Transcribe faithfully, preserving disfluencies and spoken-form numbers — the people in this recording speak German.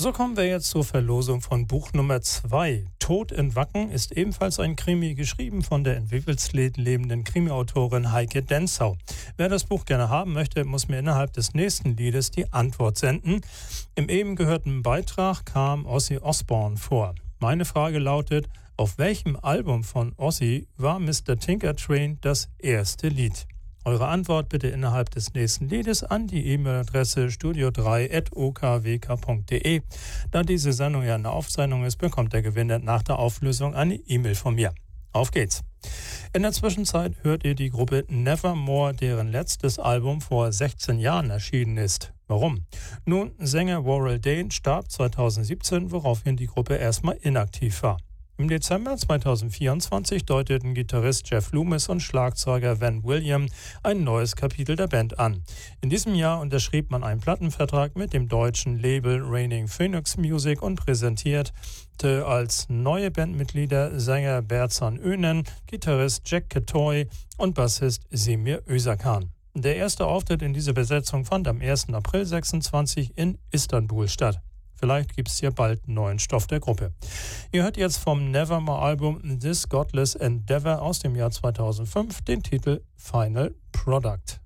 So kommen wir jetzt zur Verlosung von Buch Nummer zwei. Tod in Wacken ist ebenfalls ein Krimi, geschrieben von der in Wewelsledt lebenden Krimiautorin Heike Denzau. Wer das Buch gerne haben möchte, muss mir innerhalb des nächsten Liedes die Antwort senden. Im eben gehörten Beitrag kam Ozzy Osbourne vor. Meine Frage lautet, auf welchem Album von Ozzy war Mister Tinker Train das erste Lied? Eure Antwort bitte innerhalb des nächsten Liedes an die E-Mail-Adresse studio drei at o k w k punkt d e. Da diese Sendung ja eine Aufzeichnung ist, bekommt der Gewinner nach der Auflösung eine E-Mail von mir. Auf geht's! In der Zwischenzeit hört ihr die Gruppe Nevermore, deren letztes Album vor sechzehn Jahren erschienen ist. Warum? Nun, Sänger Warrell Dane starb zweitausendsiebzehn, woraufhin die Gruppe erstmal inaktiv war. Im Dezember zweitausendvierundzwanzig deuteten Gitarrist Jeff Loomis und Schlagzeuger Van William ein neues Kapitel der Band an. In diesem Jahr unterschrieb man einen Plattenvertrag mit dem deutschen Label Reigning Phoenix Music und präsentierte als neue Bandmitglieder Sänger Berzan Önen, Gitarrist Jack Ketoy und Bassist Semir Özerkan. Der erste Auftritt in dieser Besetzung fand am ersten April sechsundzwanzig in Istanbul statt. Vielleicht gibt es hier bald neuen Stoff der Gruppe. Ihr hört jetzt vom Nevermore-Album This Godless Endeavor aus dem Jahr zweitausendfünf den Titel Final Product.